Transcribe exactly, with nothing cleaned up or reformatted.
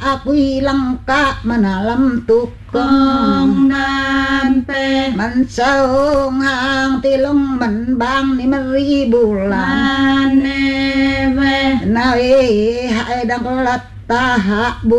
apoy langka manalam tukong nan pe man saong hang tilong man bang ni mari bulan man neve na e hai dang lat ta ha bu